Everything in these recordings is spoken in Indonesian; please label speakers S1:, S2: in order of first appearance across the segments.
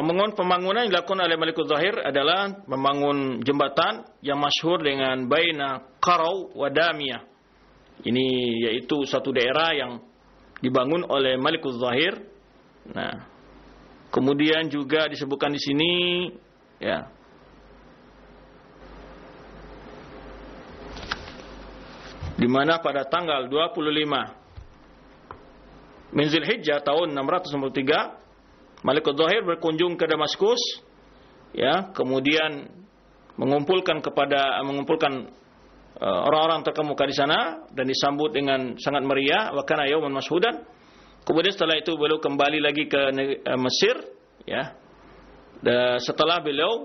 S1: Pembangunan yang dilakukan oleh Malikul Zahir adalah membangun jembatan yang masyhur dengan Baina Qarau wa Damiyah. Ini yaitu satu daerah yang dibangun oleh Malikul Zahir. Nah, kemudian juga disebutkan di sini ya, di mana pada tanggal 25 min Zulhijjah tahun 693 Malikul Zahir berkunjung ke Damaskus, ya, kemudian mengumpulkan orang-orang terkemuka di sana dan disambut dengan sangat meriah, wa kana yauman mashhudan. Kemudian setelah itu beliau kembali lagi ke Mesir, ya. Dan setelah beliau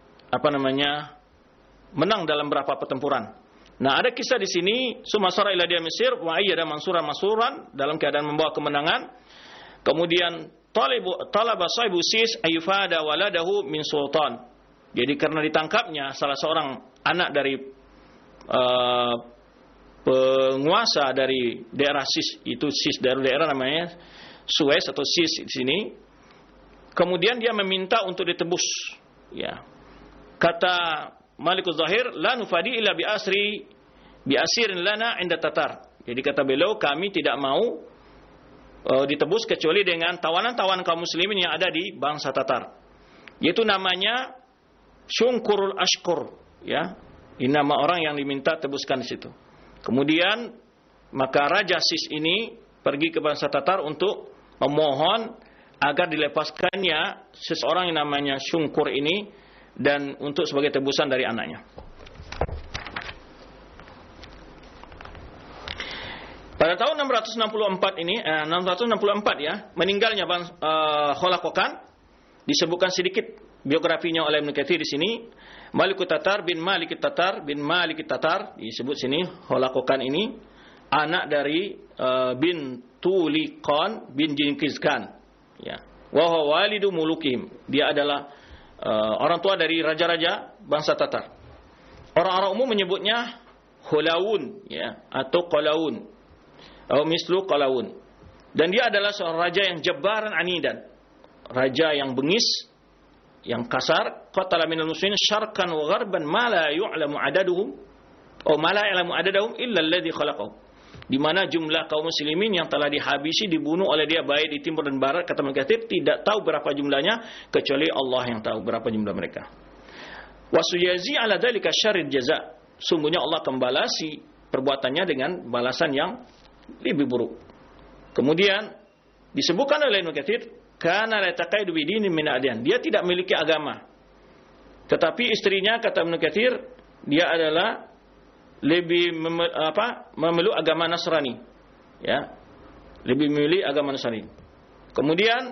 S1: menang dalam beberapa pertempuran. Nah, ada kisah di sini, sumasara ila dia Mesir wa ayyada mansuran dalam keadaan membawa kemenangan. Kemudian talaba sahibu sis ayufada waladahu min sultan. Jadi karena ditangkapnya salah seorang anak dari penguasa dari daerah Sis, itu Sis daerah namanya Suez atau Sis di sini. Kemudian dia meminta untuk ditebus, ya. Kata Malikul Zahir, la nufadi illa bi asirin lana inda Tatar. Jadi kata beliau, kami tidak mau ditebus kecuali dengan tawanan-tawanan kaum muslimin yang ada di bangsa Tatar. Yaitu namanya Syungkurul Ashkur, ya. Ini nama orang yang diminta tebuskan di situ. Kemudian maka Raja Sis ini pergi ke bangsa Tatar untuk memohon agar dilepaskannya seseorang yang namanya Syungkur ini dan untuk sebagai tebusan dari anaknya. Pada tahun 664 ini, 664 ya, meninggalnya Kholaqokan, disebutkan sedikit biografinya oleh Ibnu Katsir di sini. Malikut Tatar bin Malik Tatar disebut sini Kholaqokan ini anak dari bin Tuliqan bin Jinkis Khan, ya. Wa huwa walidu mulukim. Dia adalah orang tua dari raja-raja bangsa Tatar. Orang-orang umum menyebutnya Khulawun, ya, atau Qalaun. Atau mislu Qalawun. Dan dia adalah seorang raja yang jabbaran anidan, raja yang bengis, yang kasar. Qatala minal muslimin syarqan wa gharban ma la yu'lamu adaduhum atau ma la ya'lamu adadahum illa alladhi khalaqahum. Di mana jumlah kaum muslimin yang telah dihabisi, dibunuh oleh dia baik di timur dan barat, kata Ibnu Katsir, tidak tahu berapa jumlahnya kecuali Allah yang tahu berapa jumlah mereka. Wasuyazi ala dzalika syarrul jaza. Sungguhnya Allah membalasi perbuatannya dengan balasan yang lebih buruk. Kemudian disebutkan oleh Ibnu Katsir, kana la taqaidu bi dinin min adyan. Dia tidak memiliki agama. Tetapi istrinya, kata Ibnu Katsir, dia adalah lebih memeluk agama Nasrani. Ya. Lebih memilih agama Nasrani. Kemudian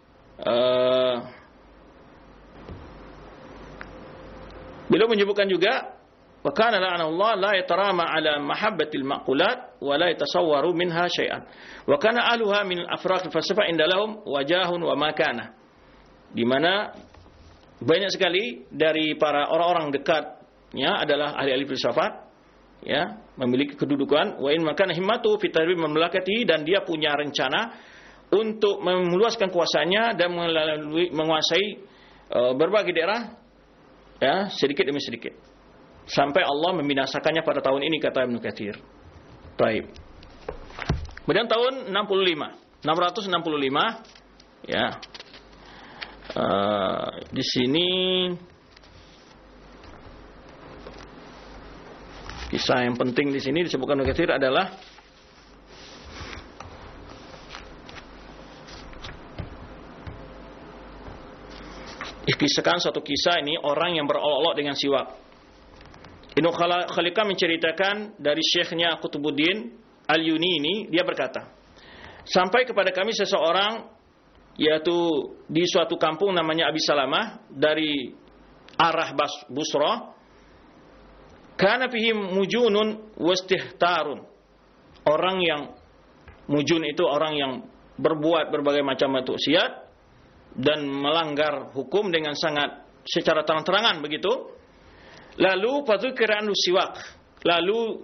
S1: beliau menyebutkan juga wa kana la'anallahu la yatarama ala mahabbatil maqulat wa la yatasawwaru minha syai'an wa kana ahluha min afraq al-falsafah inda lahum wajahun wa makana. Di mana banyak sekali dari para orang-orang dekatnya adalah ahli-ahli filsafat, ya, memiliki kedudukan. Wa in makana himmatu fi tarbi mamlakati, dan dia punya rencana untuk meluaskan kuasanya dan menguasai berbagai daerah, ya, sedikit demi sedikit, sampai Allah membinasakannya pada tahun ini, kata Ibnu Katsir. Baik. Kemudian tahun 665, ya. Di sini kisah yang penting di sini disebutkan Ibnu Katsir adalah kisahkan suatu kisah ini orang yang berolok-olok dengan siwak. Ibnu Khalika menceritakan dari syekhnya Qutubuddin Al-Yunini, dia berkata, sampai kepada kami seseorang, yaitu di suatu kampung namanya Abi Salamah, dari arah Busra, kana fihi mujunun wastihtarun. Orang yang mujun itu orang yang berbuat berbagai macam maksiat dan melanggar hukum dengan sangat secara terang-terangan begitu. Lalu fadzukira anhu siwak. Lalu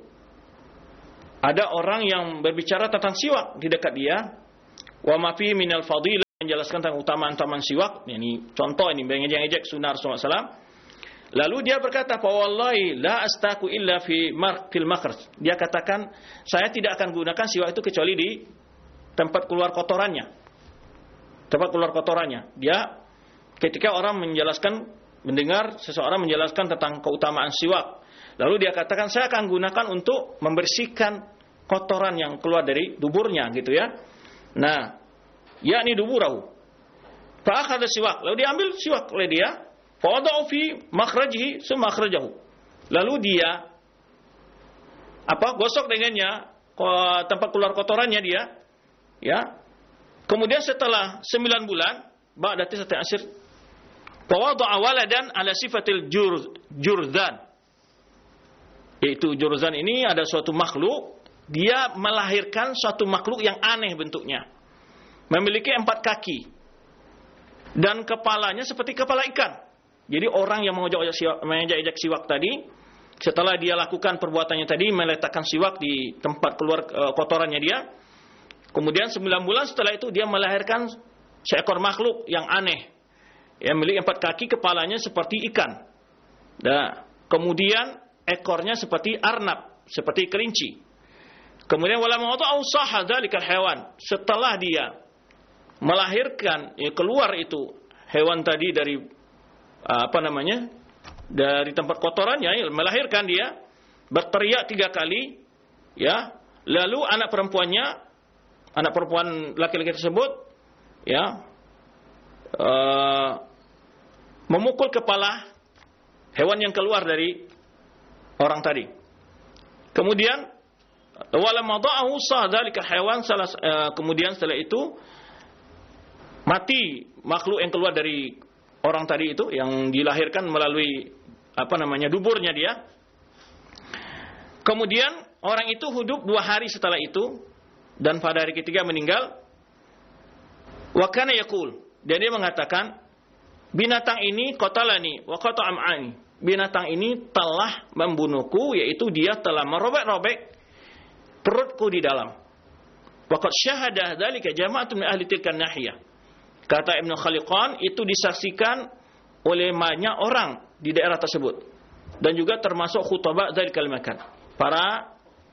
S1: ada orang yang berbicara tentang siwak di dekat dia. Wa ma fi minal fadilah menjelaskan tentang utamaan siwak. Ini contoh ini mengejek sunnah Rasulullah SAW. Lalu dia berkata, "Fa wallahi la astaku illa fil makhraj." Dia katakan, saya tidak akan gunakan siwak itu kecuali di tempat keluar kotorannya. Tempat keluar kotorannya. Dia ketika orang mendengar seseorang menjelaskan tentang keutamaan siwak, lalu dia katakan, saya akan gunakan untuk membersihkan kotoran yang keluar dari duburnya, gitu ya. Nah, yakni duburahu. Fa akhadha siwak, lalu diambil siwak oleh dia, fa wada'u fi makhrajihi summa akhrajahu. Lalu dia gosok dengannya tempat keluar kotorannya dia, ya. Kemudian setelah 9 bulan, ba'da tis'ati asyir, fa wada'a waladan ala sifatil jurzan. Yaitu jurzan ini ada suatu makhluk, dia melahirkan suatu makhluk yang aneh bentuknya. Memiliki 4 kaki. Dan kepalanya seperti kepala ikan. Jadi orang yang mengejek siwak tadi, setelah dia lakukan perbuatannya tadi, meletakkan siwak di tempat keluar kotorannya dia, kemudian 9 bulan setelah itu dia melahirkan seekor makhluk yang aneh. Yang memiliki 4 kaki, kepalanya seperti ikan. Nah, kemudian ekornya seperti arnab, seperti kelinci. Kemudian walamma wada'u sahha dzalikal hayawan. Setelah dia melahirkan, keluar itu hewan tadi dari dari tempat kotorannya, melahirkan dia, berteriak 3 kali, ya. Lalu anak perempuan laki-laki tersebut, ya, memukul kepala hewan yang keluar dari orang tadi. Kemudian walamma wada'u sahha dzalikal hayawan, kemudian setelah itu mati makhluk yang keluar dari orang tadi itu, yang dilahirkan melalui duburnya dia. Kemudian orang itu hidup 2 hari setelah itu, dan pada hari ketiga meninggal. Wa kana yaqul, dan dia mengatakan, binatang ini qatalani wa qata'a am'ani. Binatang ini telah membunuhku, yaitu dia telah merobek-robek perutku di dalam. Wa qad syahada dzalika jama'atun min ahli tilka nahiyah. Kata Ibnu Khaliqan, itu disaksikan oleh banyak orang di daerah tersebut, dan juga termasuk khutbah dari kalimakan. Para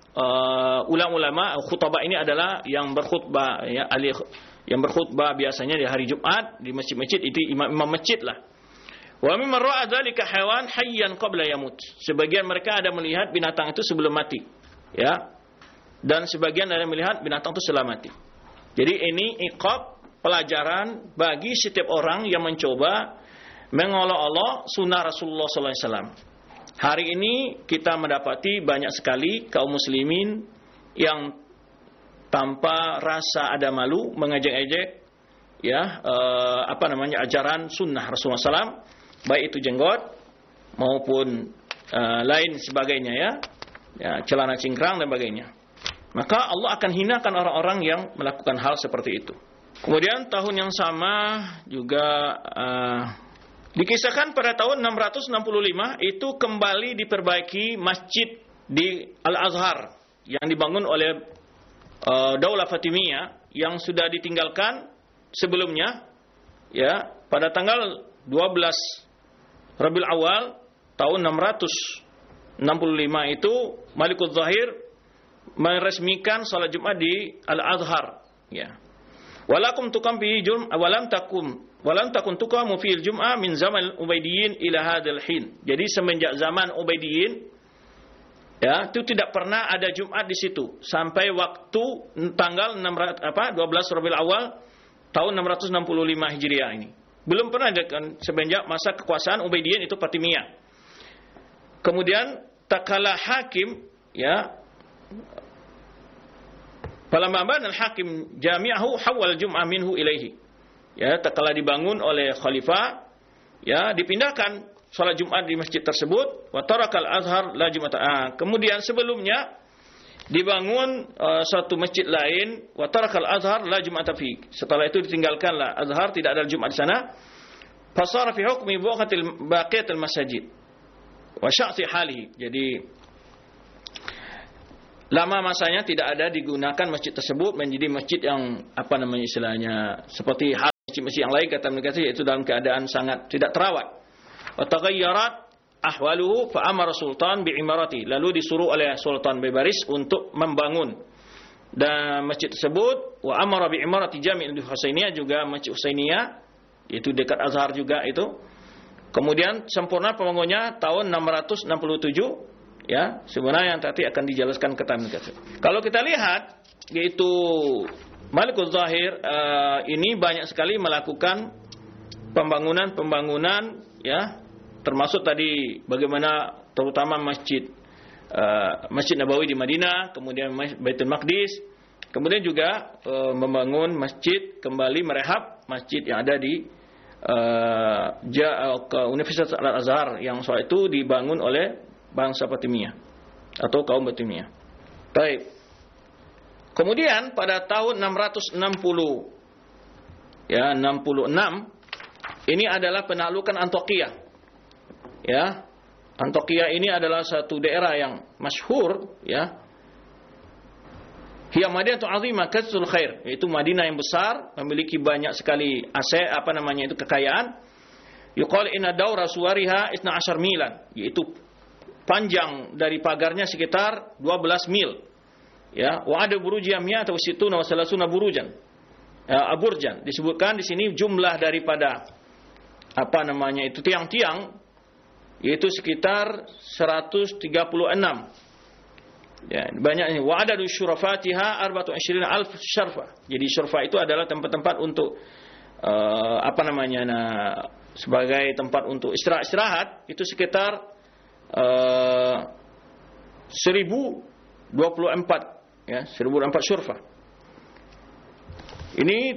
S1: ulama khutbah ini adalah yang berkhutbah, ya, yang berkhutbah biasanya di hari Jumat di masjid-masjid, itu imam masjid lah. Wa mimman ra'a dzalika hayawan hayyan qabla yamut. Sebagian mereka ada melihat binatang itu sebelum mati, ya. Dan sebagian ada melihat binatang itu setelah mati. Jadi ini iqab, pelajaran bagi setiap orang yang mencoba mengolok-olok sunnah Rasulullah SAW. Hari ini kita mendapati banyak sekali kaum muslimin yang tanpa rasa ada malu mengejek-ejek, ya, ajaran sunnah Rasulullah SAW, baik itu jenggot maupun lain sebagainya, ya, celana cingkrang dan sebagainya. Maka Allah akan hinakan orang-orang yang melakukan hal seperti itu. Kemudian tahun yang sama juga dikisahkan pada tahun 665 itu kembali diperbaiki masjid di Al-Azhar yang dibangun oleh Daulah Fatimiyah yang sudah ditinggalkan sebelumnya, ya, pada tanggal 12 Rabiul Awal tahun 665 itu Malikul Zahir meresmikan salat Jumat di Al-Azhar, ya. Walakum tukam fi walam takun tuqamu fil jum'ah min zaman Ubaidiyyin ila hadzal hin. Jadi semenjak zaman Ubaidiyyin, ya, itu tidak pernah ada Jumat di situ sampai waktu tanggal 12 Rabiul Awal tahun 665 Hijriah ini. Belum pernah ada semenjak masa kekuasaan Ubaidiyyin itu Fatimiyah. Kemudian takala hakim, ya, falamma bana al-hakim jami'ahu hawwal jum'ah minhu ilaihi. Ya, tatkala dibangun oleh khalifah, ya, dipindahkan salat Jumat di masjid tersebut, wa tarakal azhar la jum'ata. Kemudian sebelumnya dibangun satu masjid lain, wa tarakal azhar la jum'ata fi. Setelah itu ditinggalkanlah azhar, tidak ada Jumat di sana. Fasara fi hukmi baqiyatil masajid wa sya'ti halihi. Jadi lama masanya tidak ada digunakan masjid tersebut menjadi masjid yang istilahnya seperti hal masjid-masjid yang lain kata Ibnu Katsir yaitu dalam keadaan sangat tidak terawat. Wa taghayyarat ahwaluhu fa amara sultan bi'imarati, lalu disuruh oleh Sultan Baybaris untuk membangun dan masjid tersebut. Wa amara bi'imarati Jami' al-Husainiyah, juga Masjid Husainiyah itu dekat Azhar juga itu. Kemudian sempurna pembangunnya tahun 667 ya, sebenarnya yang nanti akan dijelaskan ke Ibnu Katsir. Kalau kita lihat yaitu Malikul Zahir ini banyak sekali melakukan pembangunan ya, termasuk tadi bagaimana terutama Masjid Nabawi di Madinah, kemudian Baitul Maqdis, kemudian juga membangun masjid, kembali merehab masjid yang ada di Universitas Al-Azhar yang soal itu dibangun oleh bangsa Fatimiyah atau kaum Fatimiyah. Baik. Kemudian pada tahun 660 ya 66 ini adalah penaklukan Antakya. Ya. Antakya ini adalah satu daerah yang masyhur ya. Hiya Madinatun 'azimah kathsul khair, yaitu Madinah yang besar, memiliki banyak sekali kekayaan. Yuqal inna dawra suwariha 12 milan, yaitu panjang dari pagarnya sekitar 12 mil. Ya, wa ada burujiyah atau situna wa salasuna burujan. Aburjan disebutkan di sini jumlah daripada tiang-tiang yaitu sekitar 136. Ya, banyaknya. Wa adadu syurafatiha 24,000 syarfa. Jadi syurfa itu adalah tempat-tempat untuk sebagai tempat untuk istirahat itu sekitar 1024 ya, 1024 syurfa. Ini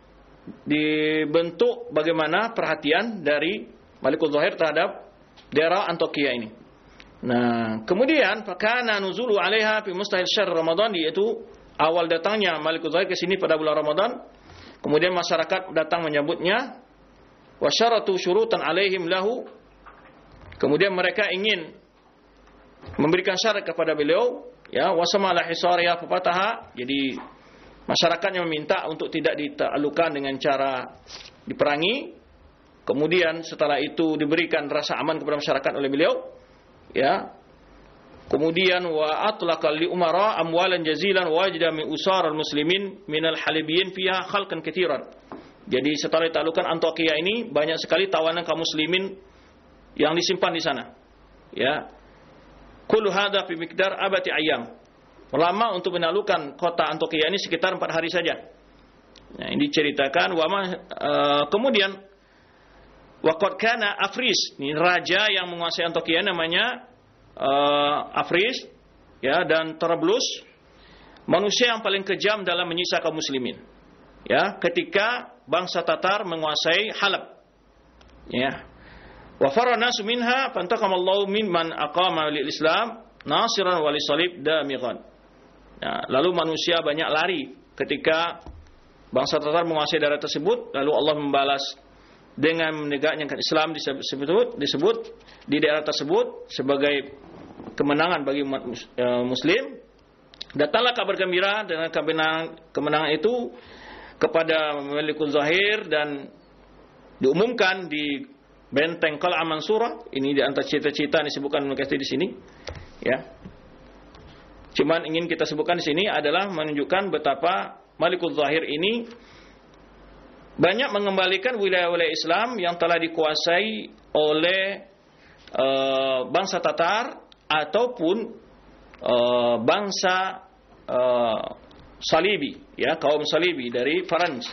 S1: dibentuk bagaimana perhatian dari Malikul Zahir terhadap daerah Antakya ini. Nah, kemudian fakana nuzulu 'alaiha fi mustahil syahr Ramadan, yaitu awal datangnya Malikul Zahir ke sini pada bulan Ramadan. Kemudian masyarakat datang menyambutnya. Wa syaratu syurutan 'alaihim lahu. Kemudian mereka ingin memberikan syarat kepada beliau, ya, wasama la hisariya fataha. Jadi masyarakatnya meminta untuk tidak ditaklukkan dengan cara diperangi. Kemudian setelah itu diberikan rasa aman kepada masyarakat oleh beliau. Ya. Kemudian wa atlaqa li umara amwalan jazilan wajida min usar al-muslimin minal halibiyyin fiha khalqan katsiran. Jadi setelah ditaklukkan Antakya ini banyak sekali tawanan kaum muslimin yang disimpan di sana. Ya. Kullu hadza fi miqdar abati ayyam. Lama untuk menaklukkan kota Antakya ini sekitar 4 hari saja. Nah, ini diceritakan kemudian waqad kana Afris, ini raja yang menguasai Antakya namanya Afris ya, dan Trablus, manusia yang paling kejam dalam menyiksa kaum muslimin. Ya, ketika bangsa Tatar menguasai Halab. Ya. Wa faranasu minha fantaqamallahu mimman aqama lil Islam nasiran wa lisalib damighan. Ya, lalu manusia banyak lari ketika bangsa Tatar menguasai daerah tersebut, lalu Allah membalas dengan menegaknya Islam disebut di daerah tersebut sebagai kemenangan bagi umat muslim. Datanglah kabar gembira dengan kemenangan itu kepada Malikul Zahir dan diumumkan di benteng Qal'ah Mansurah. Ini di antara cita-cita yang disebutkan Ibnu Katsir di sini. Ya. Cuman ingin kita sebutkan di sini adalah menunjukkan betapa Malikul Zahir ini banyak mengembalikan wilayah-wilayah Islam yang telah dikuasai oleh bangsa Tatar ataupun bangsa Salibi, ya, kaum Salibi dari Farans.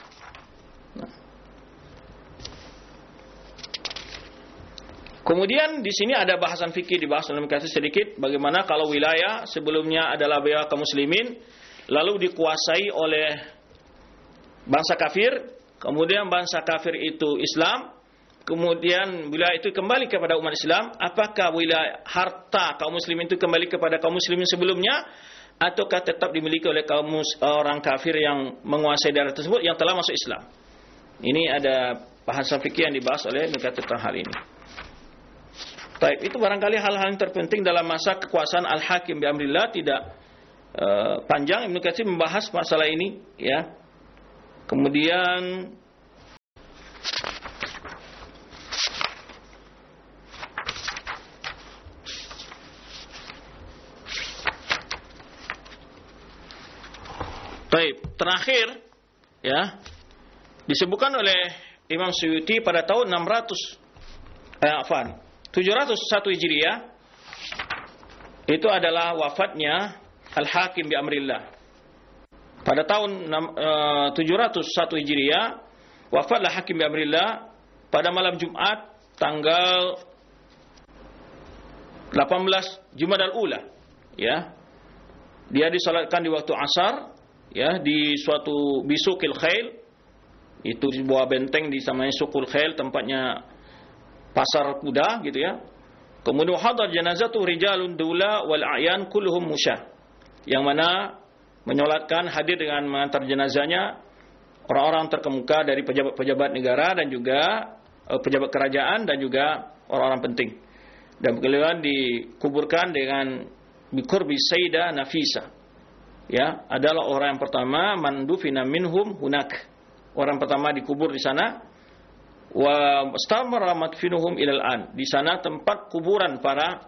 S1: Kemudian di sini ada bahasan fikih dibahas dalam kasus sedikit, bagaimana kalau wilayah sebelumnya adalah wilayah kaum muslimin lalu dikuasai oleh bangsa kafir. Kemudian bangsa kafir itu Islam, kemudian wilayah itu kembali kepada umat Islam, apakah wilayah harta kaum muslimin itu kembali kepada kaum muslimin sebelumnya ataukah tetap dimiliki oleh orang kafir yang menguasai daerah tersebut yang telah masuk Islam? Ini ada bahasan fikih yang dibahas oleh Ibnu Katsir tentang hal ini. Baik, itu barangkali hal-hal yang terpenting dalam masa kekuasaan Al-Hakim bi amrillah, tidak panjang Ibnu Katsir membahas masalah ini, ya. Kemudian terakhir ya disebutkan oleh Imam Suyuti pada tahun 701 Hijriah itu adalah wafatnya Al-Hakim bi Amrillah. Pada tahun 701 Hijriah wafatlah Hakim bi Amrillah pada malam Jumat tanggal 18 Jumadal Ula, ya. Dia disalatkan di waktu asar, ya, di suatu bisukil khail, itu sebuah benteng di namanya Sukul Khail, tempatnya pasar kuda, gitu ya. Kemudian hadar janazatu rijalun dula wal a'yan kulluhum musyah, yang mana menyolatkan hadir dengan mengantar jenazahnya orang-orang terkemuka dari pejabat-pejabat negara dan juga pejabat kerajaan dan juga orang-orang penting. Dan kemudian dikuburkan dengan biqurbi Sayyidah Nafisa. Ya, adalah orang yang pertama mandufina minhum hunak. Orang pertama dikubur di sana. Wa istamara madfinuhum ilal an. Di sana tempat kuburan para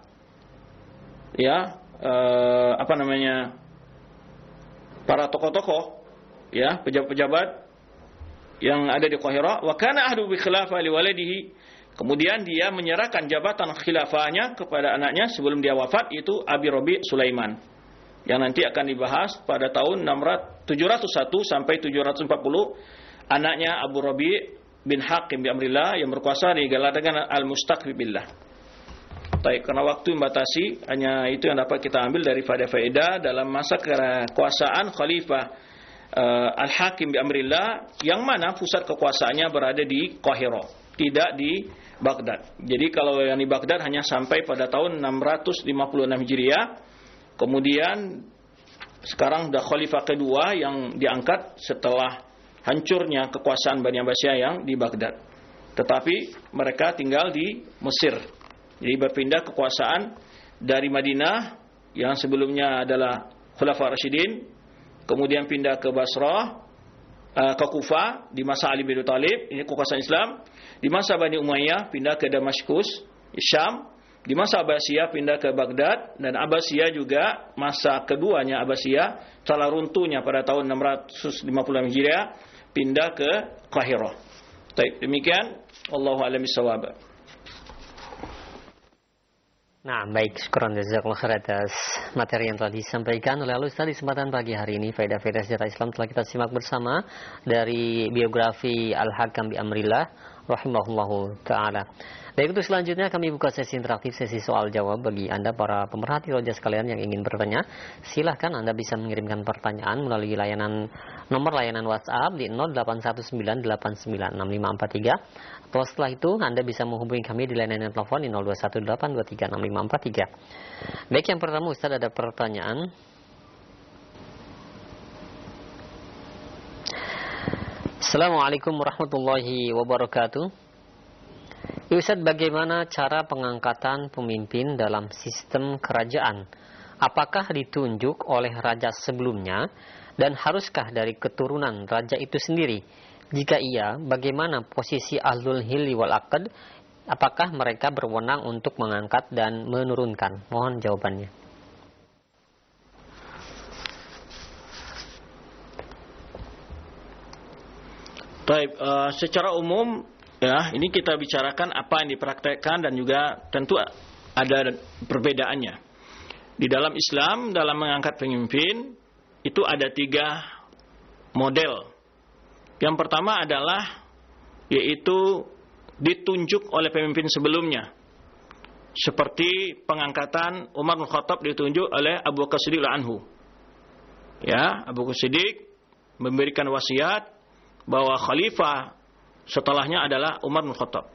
S1: para tokoh-tokoh, ya, pejabat-pejabat yang ada di Qahira. Wa kana ahdu bi khilafah li waladihi. Kemudian dia menyerahkan jabatan khilafahnya kepada anaknya sebelum dia wafat, itu Abi Rabi' Sulaiman, yang nanti akan dibahas pada tahun 701 sampai 740. Anaknya Abu Rabi' bin Hakim bi Amrillah yang berkuasa di Galadagan Al-Mustaqri billah. Baik, karena waktu membatasi, hanya itu yang dapat kita ambil dari faedah-faedah dalam masa kekuasaan Khalifah Al-Hakim bi Amrillah, yang mana pusat kekuasaannya berada di Qahira, tidak di Baghdad. Jadi kalau yang di Baghdad hanya sampai pada tahun 656 Hijriah. Kemudian sekarang sudah khalifah kedua yang diangkat setelah hancurnya kekuasaan Bani Abbasiyah yang di Baghdad. Tetapi mereka tinggal di Mesir. Jadi berpindah kekuasaan dari Madinah yang sebelumnya adalah Khulafa Rasyidin, kemudian pindah ke Basrah, ke Kufah di masa Ali bin Abi Thalib, ini kekuasaan Islam. Di masa Bani Umayyah pindah ke Damaskus, Syam. Di masa Abbasiyah pindah ke Baghdad, dan Abbasiyah juga masa keduanya Abbasiyah setelah runtuhnya pada tahun 656 Hijriah pindah ke Qahira. Baik, demikian wallahu a'lam bishawab.
S2: Nah, baik, syukran jazakallahu khair atas materi yang telah disampaikan oleh Al-Ustaz di kesempatan pagi hari ini. Faedah-faedah sejarah Islam telah kita simak bersama dari biografi Al-Hakam bi Amrillah rahimahullahu taala. Baik, untuk selanjutnya kami buka sesi interaktif, sesi soal jawab bagi Anda para pemerhati roja sekalian yang ingin bertanya. Silahkan Anda bisa mengirimkan pertanyaan melalui nomor layanan WhatsApp di 0819896543. Atau setelah itu Anda bisa menghubungi kami di layanan telepon di 0218236543. Baik, yang pertama Ustaz, ada pertanyaan. Assalamualaikum warahmatullahi wabarakatuh. Ustaz, bagaimana cara pengangkatan pemimpin dalam sistem kerajaan? Apakah ditunjuk oleh raja sebelumnya dan haruskah dari keturunan raja itu sendiri? Jika iya, bagaimana posisi ahlul hilli wal aqd? Apakah mereka berwenang untuk mengangkat dan menurunkan? Mohon jawabannya.
S1: Baik, secara umum ya, ini kita bicarakan apa yang dipraktekkan dan juga tentu ada perbedaannya. Di dalam Islam, dalam mengangkat pemimpin itu ada 3 model. Yang pertama adalah yaitu ditunjuk oleh pemimpin sebelumnya. Seperti pengangkatan Umar bin Khattab ditunjuk oleh Abu Bakar Siddiq anhu. Ya, Abu Bakar Siddiq memberikan wasiat bahwa khalifah setelahnya adalah Umar bin Khattab.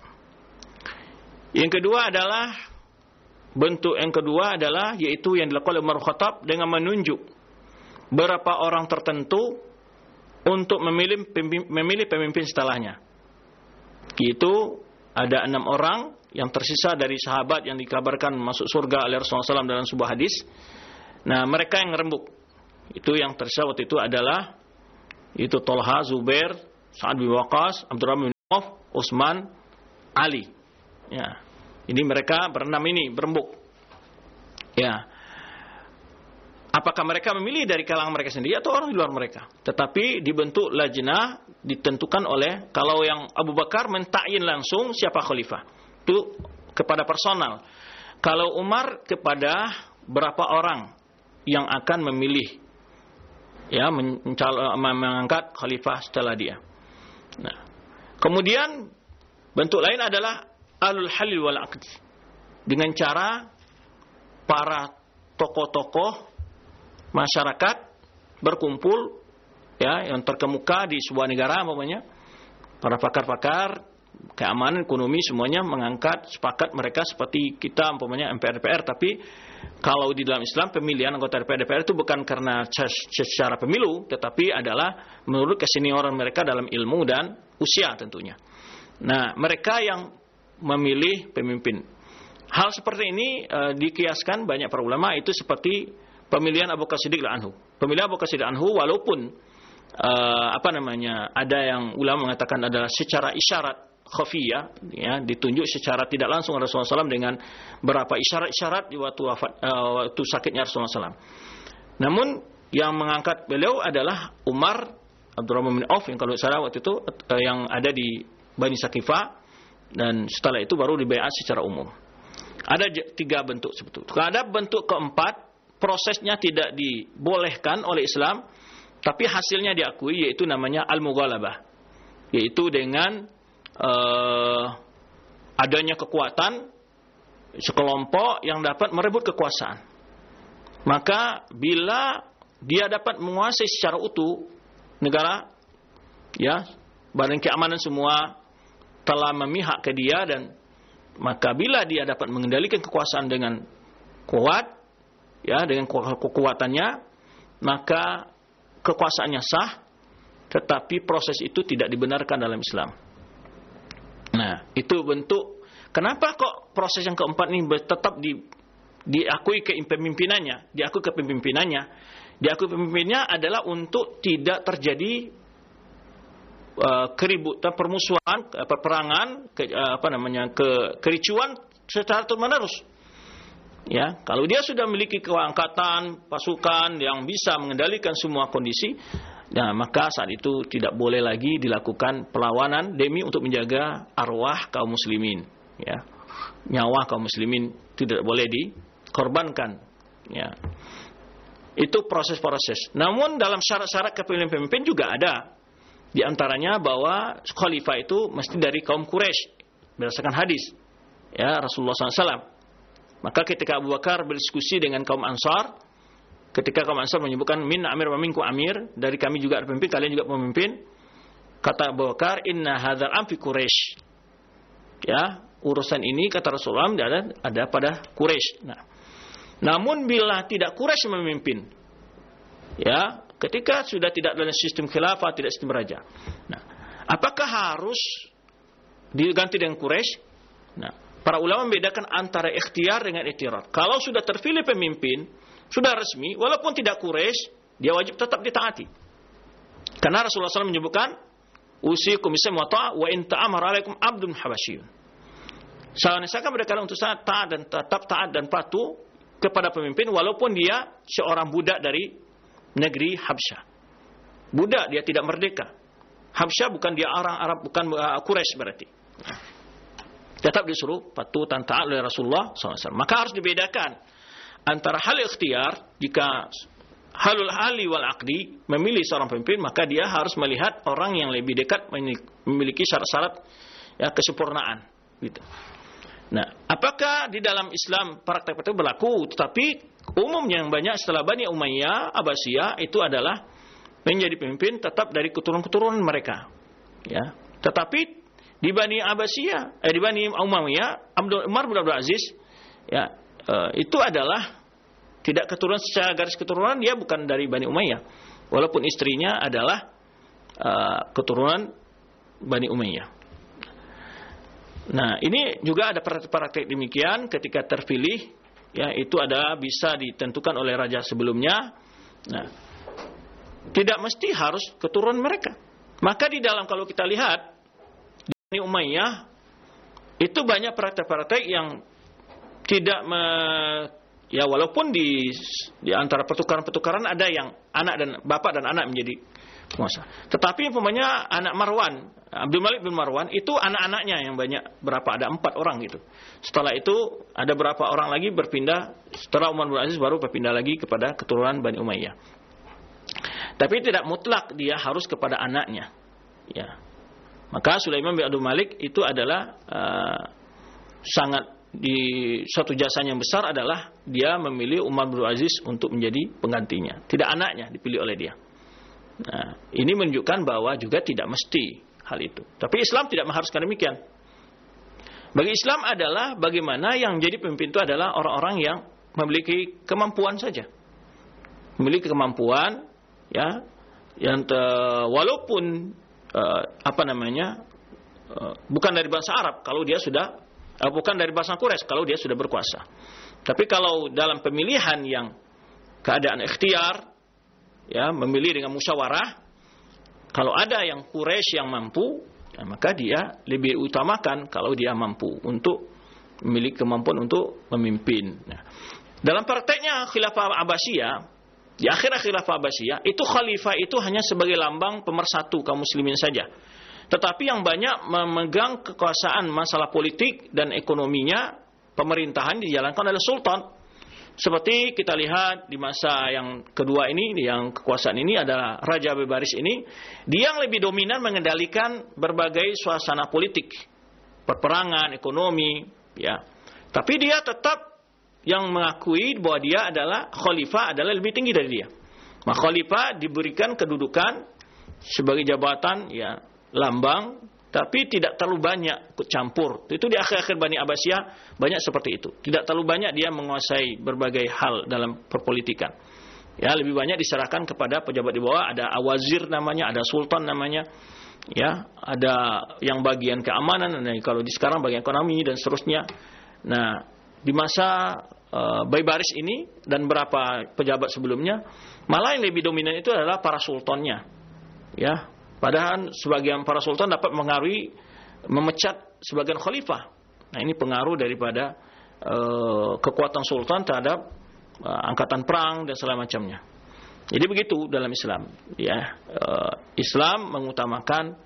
S1: Bentuk yang kedua adalah yaitu yang dilakukan oleh Umar bin Khattab dengan menunjuk beberapa orang tertentu untuk memilih pemimpin setelahnya. Itu ada 6 orang yang tersisa dari sahabat yang dikabarkan masuk surga oleh Rasulullah SAW dalam sebuah hadis. Nah, mereka yang rembuk. Itu yang tersisa waktu itu adalah itu Tolha, Zubair, Sa'ad bin Waqqas, Abdurrahman bin Auf, Utsman, Ali. Ya. Ini mereka berenam ini berembuk. Ya. apakah mereka memilih dari kalangan mereka sendiri atau orang di luar mereka. Tetapi dibentuk lajnah, ditentukan oleh, kalau yang Abu Bakar mentakyin langsung siapa khalifah. Itu kepada personal. Kalau Umar kepada berapa orang yang akan memilih, ya, mengangkat khalifah setelah dia. Nah, kemudian bentuk lain adalah ahlul halil wal aqd, dengan cara para tokoh-tokoh masyarakat berkumpul, ya, yang terkemuka di sebuah negara, umpamanya para pakar-pakar keamanan, ekonomi, semuanya mengangkat, sepakat mereka seperti kita umpamanya MPR-DPR. Tapi kalau di dalam Islam pemilihan anggota DPR itu bukan karena secara pemilu, tetapi adalah menurut kesenioran mereka dalam ilmu dan usia tentunya. Nah, mereka yang memilih pemimpin. Hal seperti ini dikiaskan banyak para ulama, itu seperti pemilihan Abu Bakar Siddiq anhu. Pemilihan Abu Bakar Siddiq anhu walaupun ada yang ulama mengatakan adalah secara isyarat khafiyah, ya, ditunjuk secara tidak langsung Rasulullah SAW dengan berapa isyarat-isyarat di waktu sakitnya Rasulullah SAW. Namun yang mengangkat beliau adalah Umar Abdurrahman bin Auf, yang kalau salah waktu itu yang ada di Bani Saqifah, dan setelah itu baru dibaiat secara umum. Ada 3 bentuk sebetulnya. Ada bentuk keempat, prosesnya tidak dibolehkan oleh Islam, tapi hasilnya diakui, yaitu namanya al-mughalabah, yaitu dengan adanya kekuatan sekelompok yang dapat merebut kekuasaan. Maka bila dia dapat menguasai secara utuh negara, ya, badan keamanan semua telah memihak ke dia, dan maka bila dia dapat mengendalikan kekuasaan dengan kuat, ya, dengan kekuatannya, maka kekuasaannya sah, tetapi proses itu tidak dibenarkan dalam Islam. Nah, itu bentuk kenapa kok proses yang keempat ini tetap diakui kepemimpinannya. Diakui pemimpinnya adalah untuk tidak terjadi keributan, permusuhan, peperangan, kericuan secara terus-menerus. Ya, kalau dia sudah memiliki keangkatan pasukan yang bisa mengendalikan semua kondisi, nah, maka saat itu tidak boleh lagi dilakukan perlawanan demi untuk menjaga arwah kaum muslimin, ya. Nyawa kaum muslimin tidak boleh dikorbankan, ya. Itu proses-proses. Namun dalam syarat-syarat kepemimpinan pemimpin juga ada. Di antaranya bahwa khalifah itu mesti dari kaum Quraisy berdasarkan hadis, ya, Rasulullah SAW. Maka ketika Abu Bakar berdiskusi dengan kaum Ansar, ketika kaum Ansar menyebutkan min amir wa minkum amir, dari kami juga ada pemimpin, kalian juga pemimpin, kata Abu Bakar, inna hadzal am fi Quraisy. Ya, urusan ini kata Rasulullah ada pada Quraisy. Nah, namun bila tidak Quraisy memimpin, ya, ketika sudah tidak dalam sistem khilafah, tidak sistem raja. Nah, apakah harus diganti dengan Quraisy? Nah, para ulama membedakan antara ikhtiar dengan ikhtiar. Kalau sudah terpilih pemimpin, sudah resmi, walaupun tidak Quraisy, dia wajib tetap ditaati. Karena Rasulullah SAW menyebutkan, usikum bisam wa ta'a wa in ta'amara alaikum abdun habasyiyun. Saya nasehatkan kepada kalian untuk sangat taat dan tetap taat dan patuh kepada pemimpin, walaupun dia seorang budak dari negeri Habsyah. Budak, dia tidak merdeka. Habsyah bukan dia orang Arab, bukan Quraisy berarti. Tetap disuruh patuh dan taat oleh Rasulullah SAW. Maka harus dibedakan antara hal ikhtiar, jika halul hali wal aqdi, memilih seorang pemimpin, maka dia harus melihat orang yang lebih dekat memiliki syarat-syarat, ya, kesempurnaan, gitu. Nah, apakah di dalam Islam praktek itu berlaku? Tetapi umumnya yang banyak setelah Bani Umayyah, Abbasiyah itu adalah menjadi pemimpin tetap dari keturunan-keturunan mereka, ya. Tetapi di Bani Abbasiyah, di Bani Umayyah, Umar bin Abdul Aziz, ya, itu adalah tidak keturunan secara garis keturunan, dia bukan dari Bani Umayyah, walaupun istrinya adalah keturunan Bani Umayyah. Nah, ini juga ada praktek demikian ketika terpilih, ya, itu adalah bisa ditentukan oleh raja sebelumnya. Nah, tidak mesti harus keturunan mereka. Maka di dalam, kalau kita lihat Bani Umayyah itu banyak praktek-praktek yang tidak ya walaupun di antara pertukaran-pertukaran ada yang anak dan bapak dan anak menjadi penguasa. Tetapi umpamanya anak Marwan, Abdul Malik bin Marwan itu anak-anaknya yang banyak, berapa, ada 4 orang gitu. Setelah itu ada berapa orang lagi berpindah, setelah Umar bin Aziz baru berpindah lagi kepada keturunan Bani Umayyah. Tapi tidak mutlak dia harus kepada anaknya. Ya. Maka Sulaiman bin Abdul Malik itu adalah sangat di suatu jasanya yang besar adalah dia memilih Umar bin Aziz untuk menjadi penggantinya, tidak anaknya dipilih oleh dia. Nah, ini menunjukkan bahwa juga tidak mesti hal itu. Tapi Islam tidak mengharuskan demikian. Bagi Islam adalah bagaimana yang menjadi pemimpin itu adalah orang-orang yang memiliki kemampuan saja, memiliki kemampuan, ya, yang walaupun bukan dari bangsa Arab kalau dia sudah bukan dari bangsa Quraisy kalau dia sudah berkuasa. Tapi kalau dalam pemilihan yang keadaan ikhtiar, ya, memilih dengan musyawarah, kalau ada yang Quraisy yang mampu, ya, maka dia lebih utamakan kalau dia mampu untuk memiliki kemampuan untuk memimpin. Nah, dalam prakteknya Khilafah Abbasiyah, di akhir Khilafah Abbasiyah, itu khalifah itu hanya sebagai lambang pemersatu kaum muslimin saja. Tetapi yang banyak memegang kekuasaan masalah politik dan ekonominya, pemerintahan dijalankan oleh sultan. Seperti kita lihat di masa yang kedua ini, yang kekuasaan ini adalah Raja Bebaris ini, dia yang lebih dominan mengendalikan berbagai suasana politik, perperangan, ekonomi, ya. Tapi dia tetap yang mengakui bahwa dia adalah khalifah adalah lebih tinggi dari dia. Maka khalifah diberikan kedudukan sebagai jabatan, ya, lambang, tapi tidak terlalu banyak ikut campur. Itu di akhir-akhir Bani Abbasiyah banyak seperti itu. Tidak terlalu banyak dia menguasai berbagai hal dalam perpolitikan. Ya, lebih banyak diserahkan kepada pejabat di bawah. Ada awazir namanya, ada sultan namanya. Ya, ada yang bagian keamanan, nah, kalau di sekarang bagian ekonomi dan seterusnya. Nah, di masa Bebaris ini dan beberapa pejabat sebelumnya, malah yang lebih dominan itu adalah para sultannya. Ya, padahal sebagian para sultan dapat mengaruhi, memecat sebagian khalifah. Nah, ini pengaruh daripada kekuatan sultan terhadap angkatan perang dan segala macamnya. Jadi begitu dalam Islam. Ya, Islam mengutamakan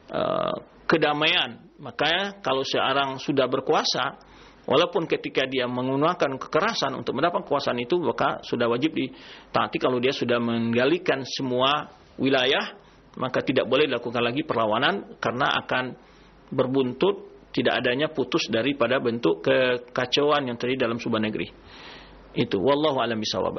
S1: kedamaian. Makanya kalau seorang sudah berkuasa, walaupun ketika dia menggunakan kekerasan untuk mendapat kekuasaan itu, maka sudah wajib ditaati. Kalau dia sudah menggalikan semua wilayah, maka tidak boleh dilakukan lagi perlawanan, karena akan berbuntut tidak adanya putus daripada bentuk kekacauan yang terjadi dalam sebuah negeri. Itu wallahu a'lam bishawab.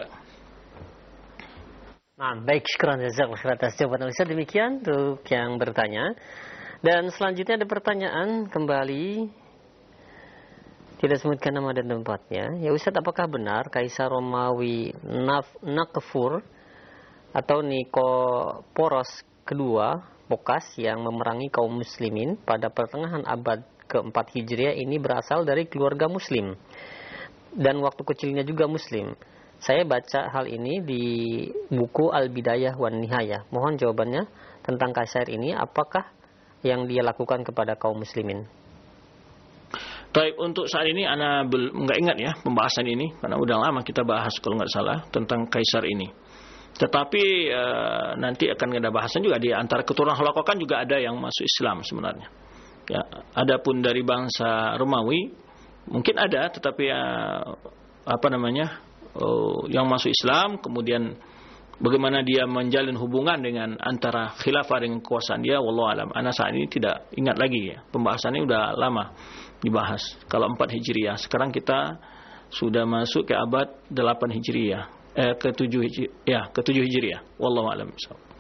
S2: Nah, baik, syukran jazakallahu khairan atas jawaban Ustaz. Demikian untuk yang bertanya. Dan selanjutnya ada pertanyaan kembali, tidak sebutkan nama dan tempatnya. Ya Ustaz, apakah benar Kaisar Romawi Nakfur atau Nikoporos kedua Bokas yang memerangi kaum muslimin pada pertengahan abad ke-4 Hijriah ini berasal dari keluarga muslim dan waktu kecilnya juga muslim? Saya baca hal ini di buku Al-Bidayah wan Nihayah. Mohon jawabannya tentang Kaisar ini, apakah yang dia lakukan kepada kaum muslimin?
S1: Baik, untuk saat ini Ana nggak ingat ya pembahasan ini, karena udah lama kita bahas kalau nggak salah tentang Kaisar ini. Tetapi nanti akan ada bahasan juga di antara keturunan Holakokan juga ada yang masuk Islam sebenarnya. Ya, adapun dari bangsa Romawi mungkin ada, tetapi yang masuk Islam, kemudian bagaimana dia menjalin hubungan dengan antara khilafah dengan kekuasaan dia, wallahu alam. Ana saat ini tidak ingat lagi ya. Pembahasannya udah lama dibahas. Kalau 4 Hijriah, sekarang kita sudah masuk ke abad 8 Hijriah. ke-7 Hijriah. Wallahu a'lam.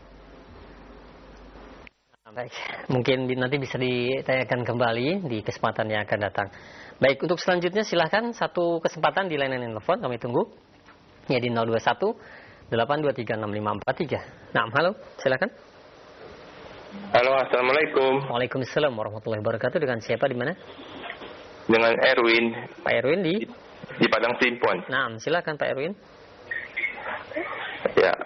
S2: Baik, mungkin nanti bisa ditanyakan kembali di kesempatan yang akan datang. Baik, untuk selanjutnya silahkan satu kesempatan di layanan telepon, kami tunggu. Ya di 021 823 6543. Nah, halo, silakan.
S3: Halo, assalamualaikum.
S2: Waalaikumsalam warahmatullahi wabarakatuh. Dengan siapa, di mana?
S3: Dengan Erwin.
S2: Pak Erwin
S3: di Padang Simpon.
S2: Nah, silakan Pak Erwin.
S3: Ya,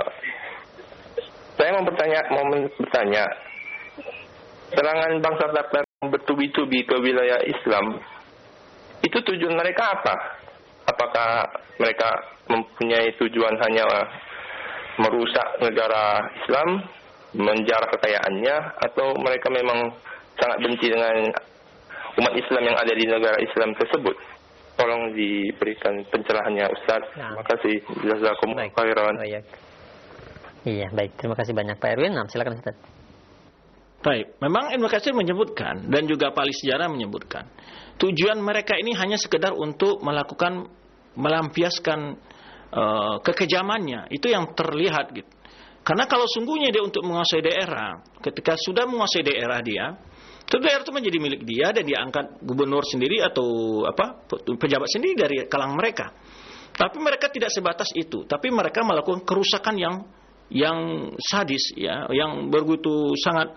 S3: saya mau bertanya, serangan bangsa Tatar yang bertubi-tubi ke wilayah Islam, itu tujuan mereka apa? apakah mereka mempunyai tujuan hanya merusak negara Islam, menjarah kekayaannya, atau mereka memang sangat benci dengan umat Islam yang ada di negara Islam tersebut? Tolong diberikan pencerahannya, Ustaz. Terima kasih. Jazakumullah khairan.
S2: Iya, baik. Terima kasih banyak Pak Erwin. Nah, silakan Ustaz.
S1: Baik, memang Ibnu Katsir menyebutkan dan juga ahli sejarah menyebutkan tujuan mereka ini hanya sekedar untuk melakukan melampiaskan kekejamannya. Itu yang terlihat gitu. Karena kalau sungguhnya dia untuk menguasai daerah, ketika sudah menguasai daerah dia, itu daerah itu menjadi milik dia dan dia angkat gubernur sendiri atau pejabat sendiri dari kalangan mereka. Tapi mereka tidak sebatas itu, tapi mereka melakukan kerusakan yang sadis ya, yang begitu sangat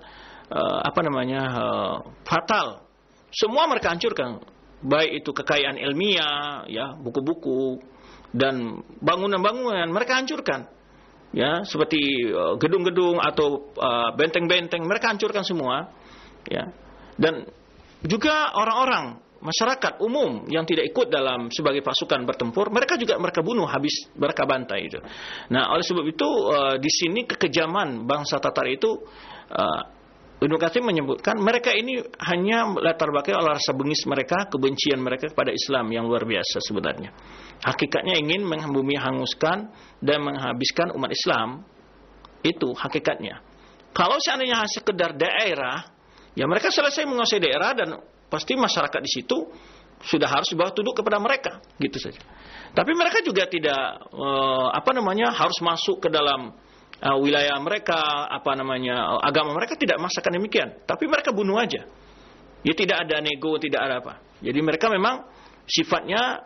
S1: fatal. Semua mereka hancurkan, baik itu kekayaan ilmiah ya, buku-buku dan bangunan-bangunan mereka hancurkan. Ya, seperti gedung-gedung atau benteng-benteng mereka hancurkan semua. Ya. Dan juga orang-orang masyarakat umum yang tidak ikut dalam sebagai pasukan bertempur, mereka bunuh habis, mereka bantai itu. Nah, oleh sebab itu di sini kekejaman bangsa Tatar itu Ibnu Katsir menyebutkan mereka ini hanya latar belakang oleh rasa bengis mereka, kebencian mereka kepada Islam yang luar biasa sebenarnya. Hakikatnya ingin membumi hanguskan dan menghabiskan umat Islam. Itu hakikatnya. Kalau seandainya sekedar daerah, ya mereka selesai menguasai daerah dan pasti masyarakat di situ sudah harus bawa tunduk kepada mereka, gitu saja. Tapi mereka juga tidak harus masuk ke dalam wilayah mereka, agama mereka tidak masakan demikian. Tapi mereka bunuh aja. Ya tidak ada nego, tidak ada apa. Jadi mereka memang sifatnya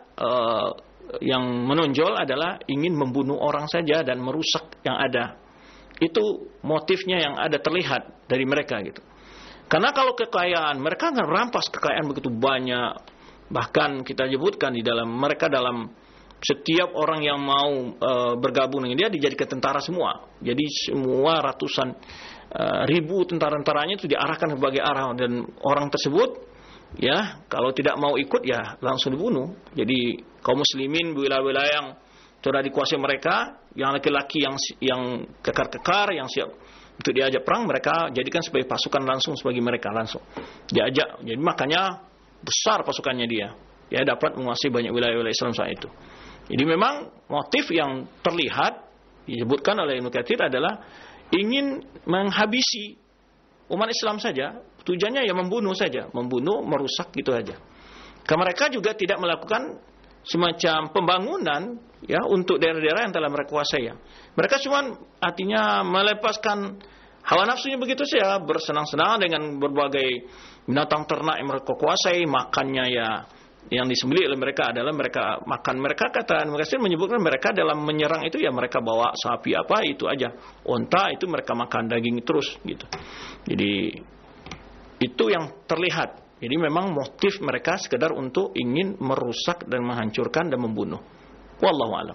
S1: yang menonjol adalah ingin membunuh orang saja dan merusak yang ada. Itu motifnya yang ada terlihat dari mereka gitu. Karena kalau kekayaan, mereka akan merampas kekayaan begitu banyak. Bahkan kita sebutkan di dalam mereka dalam setiap orang yang mau bergabung dengan dia dijadikan tentara semua. Jadi semua ratusan ribu tentara-tentaranya itu diarahkan ke berbagai arah dan orang tersebut ya kalau tidak mau ikut ya langsung dibunuh. Jadi kaum muslimin wilayah-wilayah yang sudah dikuasai mereka, yang laki-laki yang kekar-kekar yang siap untuk diajak perang, mereka jadikan sebagai pasukan langsung sebagai mereka langsung diajak. Jadi makanya besar pasukannya dia dapat menguasai banyak wilayah-wilayah Islam saat itu. Jadi memang motif yang terlihat disebutkan oleh Ibnu Katsir adalah ingin menghabisi umat Islam saja. Tujuannya ya membunuh saja, membunuh, merusak gitu aja. Karena mereka juga tidak melakukan semacam pembangunan ya untuk daerah-daerah yang telah mereka kuasai ya. Mereka cuma artinya melepaskan hawa nafsunya begitu saja, bersenang-senang dengan berbagai binatang ternak yang mereka kuasai, makannya ya yang disembelih oleh mereka adalah mereka makan. Mereka kata mereka menyebutkan mereka dalam menyerang itu ya mereka bawa sapi apa itu aja, onta itu mereka makan daging terus gitu. Jadi itu yang terlihat. Jadi memang motif mereka sekedar untuk ingin merusak dan menghancurkan dan membunuh. Wallahu a'lam.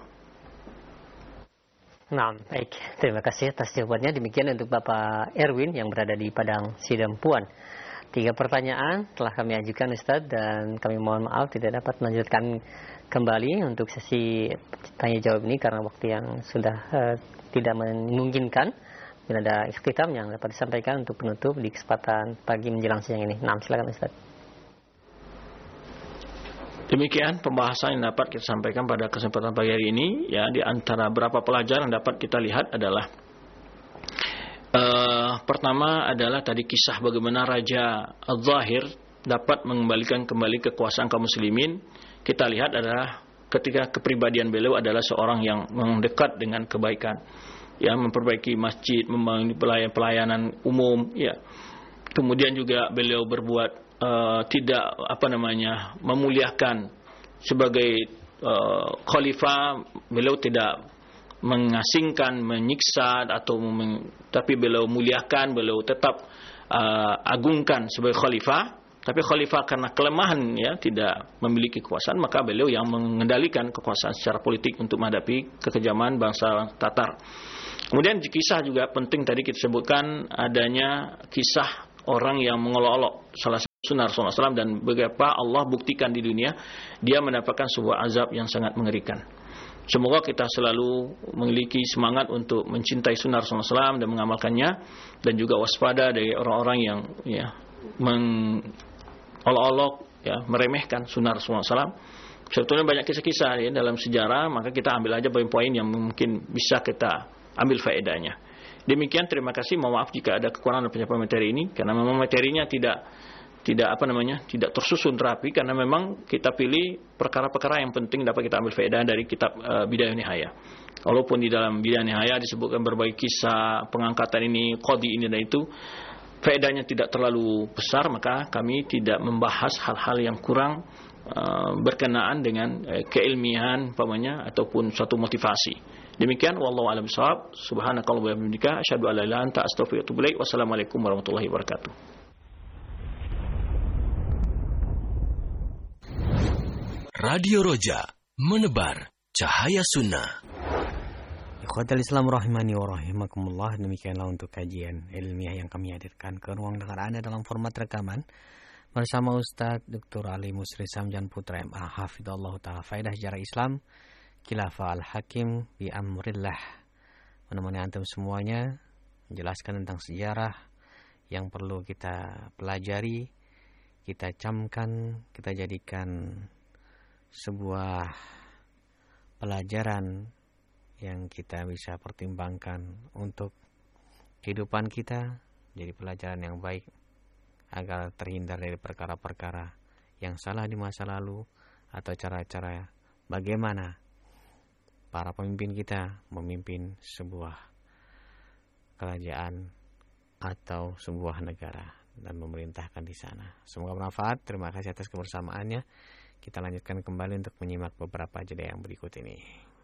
S2: Nah, baik. Terima kasih atas jawabannya. Demikian untuk Bapak Erwin yang berada di Padang Sidempuan. 3 pertanyaan telah kami ajukan Ustaz dan kami mohon maaf tidak dapat melanjutkan kembali untuk sesi tanya jawab ini karena waktu yang sudah tidak memungkinkan. Bila ada ikhtitam yang dapat disampaikan untuk penutup di kesempatan pagi menjelang siang ini. Nah, silakan Ustaz.
S1: Demikian pembahasan yang dapat kita sampaikan pada kesempatan pagi hari ini. Ya, di antara beberapa pelajaran yang dapat kita lihat adalah pertama adalah tadi kisah bagaimana Raja Al-Zahir dapat mengembalikan kembali kekuasaan kaum muslimin. Kita lihat adalah ketika kepribadian beliau adalah seorang yang mendekat dengan kebaikan. Ya, memperbaiki masjid, membangun pelayanan umum, ya. Kemudian juga beliau berbuat memuliakan sebagai khalifah, beliau tidak mengasingkan, menyiksa tapi beliau muliakan, beliau tetap agungkan sebagai khalifah. Tapi khalifah karena kelemahan ya tidak memiliki kekuasaan, maka beliau yang mengendalikan kekuasaan secara politik untuk menghadapi kekejaman bangsa Tatar. Kemudian di kisah juga penting tadi kita sebutkan adanya kisah orang yang mengolok-olok salah sunnah Rasulullah SAW dan beberapa Allah buktikan di dunia dia mendapatkan sebuah azab yang sangat mengerikan. Semoga kita selalu memiliki semangat untuk mencintai sunnah Rasulullah SAW dan mengamalkannya, dan juga waspada dari orang-orang yang mengolok-olok meremehkan sunnah Rasulullah SAW. Sebetulnya banyak kisah-kisah dalam sejarah, maka kita ambil aja poin-poin yang mungkin bisa kita ambil faedahnya. Demikian, terima kasih. Mohon maaf jika ada kekurangan dalam penyampaian materi ini, karena memang materinya tidak tersusun rapi, karena memang kita pilih perkara-perkara yang penting dapat kita ambil faedah dari kitab Bidayah Nihayah. Walaupun di dalam Bidayah Nihayah disebutkan berbagai kisah pengangkatan ini, qadi ini dan itu, faedahnya tidak terlalu besar, maka kami tidak membahas hal-hal yang kurang berkenaan dengan keilmian umpamanya ataupun suatu motivasi. Demikian, wallahu a'lam bishawab. Subhanakallahumma wa bihamdika asyhadu an la ilaha illa anta astaghfiruka wa atubu ilaik. Wassalamualaikum warahmatullahi wabarakatuh.
S4: Radio Roja, menebar cahaya sunnah.
S5: Ikhwatal Islam rahimani wa rahimakumullah. Demikianlah untuk kajian ilmiah yang kami hadirkan ke ruang dengar Anda dalam format rekaman bersama Ustaz Dr. Ali Musri Samjan Putra MA Hafidhullah Ta'ala. Faedah sejarah Islam, Khilafah Al-Hakim bi Amrillah, menemani antum semuanya menjelaskan tentang sejarah yang perlu kita pelajari, kita camkan, kita jadikan sebuah pelajaran yang kita bisa pertimbangkan untuk kehidupan kita, jadi pelajaran yang baik agar terhindar dari perkara-perkara yang salah di masa lalu atau cara-cara bagaimana para pemimpin kita memimpin sebuah kerajaan atau sebuah negara dan memerintahkan di sana. Semoga bermanfaat. Terima kasih atas kebersamaannya. Kita lanjutkan kembali untuk menyimak beberapa jeda yang berikut ini.